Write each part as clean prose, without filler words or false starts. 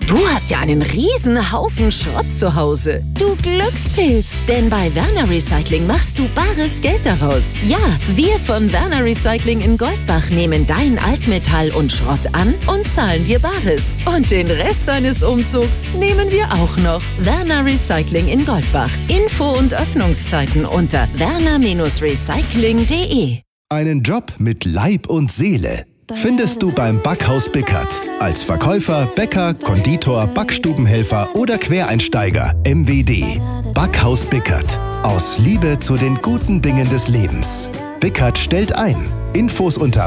Du hast ja einen riesen Haufen Schrott zu Hause. Du Glückspilz. Denn bei Werner Recycling machst du bares Geld daraus. Ja, wir von Werner Recycling in Goldbach nehmen dein Altmetall und Schrott an und zahlen dir Bares. Und den Rest deines Umzugs nehmen wir auch noch. Werner Recycling in Goldbach. Info und Öffnungszeiten unter werner-recycling.de. Einen Job mit Leib und Seele findest du beim Backhaus Bickert. Als Verkäufer, Bäcker, Konditor, Backstubenhelfer oder Quereinsteiger. MWD. Backhaus Bickert. Aus Liebe zu den guten Dingen des Lebens. Bickert stellt ein. Infos unter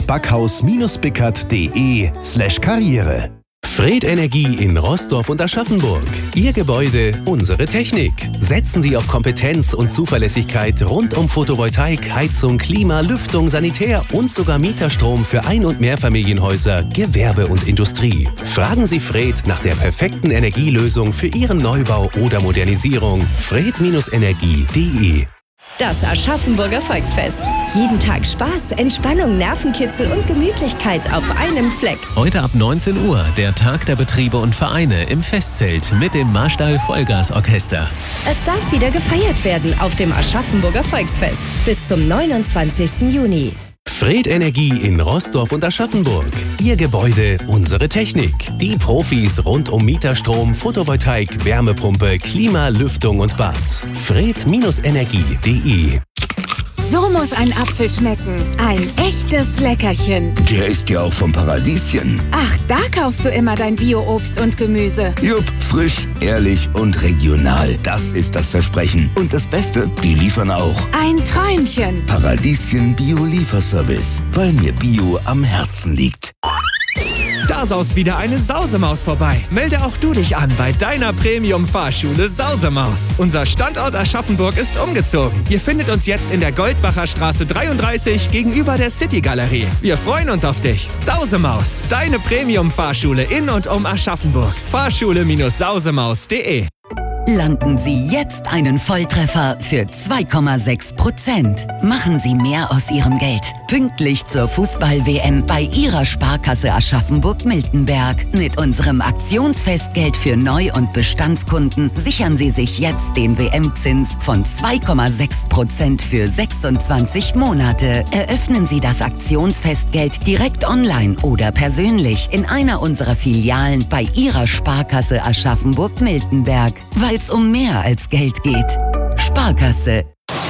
backhaus-bickert.de/Karriere. Fred Energie in Roßdorf und Aschaffenburg. Ihr Gebäude, unsere Technik. Setzen Sie auf Kompetenz und Zuverlässigkeit rund um Photovoltaik, Heizung, Klima, Lüftung, Sanitär und sogar Mieterstrom für Ein- und Mehrfamilienhäuser, Gewerbe und Industrie. Fragen Sie Fred nach der perfekten Energielösung für Ihren Neubau oder Modernisierung. fred-energie.de. Das Aschaffenburger Volksfest. Jeden Tag Spaß, Entspannung, Nervenkitzel und Gemütlichkeit auf einem Fleck. Heute ab 19 Uhr der Tag der Betriebe und Vereine im Festzelt mit dem Marstall Vollgasorchester. Es darf wieder gefeiert werden auf dem Aschaffenburger Volksfest bis zum 29. Juni. Fred Energie in Roßdorf und Aschaffenburg. Ihr Gebäude, unsere Technik. Die Profis rund um Mieterstrom, Photovoltaik, Wärmepumpe, Klima, Lüftung und Bad. fred-energie.de. So muss ein Apfel schmecken. Ein echtes Leckerchen. Der ist ja auch vom Paradieschen. Ach, da kaufst du immer dein Bio-Obst und Gemüse. Jupp, frisch, ehrlich und regional. Das ist das Versprechen. Und das Beste, die liefern auch. Ein Träumchen. Paradieschen Bio-Lieferservice. Weil mir Bio am Herzen liegt. Da saust wieder eine Sausemaus vorbei. Melde auch du dich an bei deiner Premium-Fahrschule Sausemaus. Unser Standort Aschaffenburg ist umgezogen. Ihr findet uns jetzt in der Goldbacher Straße 33 gegenüber der City-Galerie. Wir freuen uns auf dich. Sausemaus, deine Premium-Fahrschule in und um Aschaffenburg. Fahrschule-sausemaus.de. Landen Sie jetzt einen Volltreffer für 2,6%. Machen Sie mehr aus Ihrem Geld. Pünktlich zur Fußball-WM bei Ihrer Sparkasse Aschaffenburg-Miltenberg. Mit unserem Aktionsfestgeld für Neu- und Bestandskunden sichern Sie sich jetzt den WM-Zins von 2,6% für 26 Monate. Eröffnen Sie das Aktionsfestgeld direkt online oder persönlich in einer unserer Filialen bei Ihrer Sparkasse Aschaffenburg-Miltenberg. Weil es um mehr als Geld geht. Sparkasse.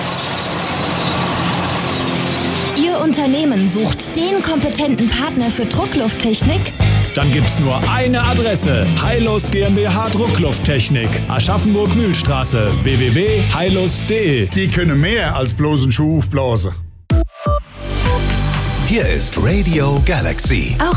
Ihr Unternehmen sucht den kompetenten Partner für Drucklufttechnik? Dann gibt's nur eine Adresse. Heilus GmbH Drucklufttechnik. Aschaffenburg-Mühlstraße. www.heilus.de. Die können mehr als bloß einen Schuh aufblasen. Hier ist Radio Galaxy.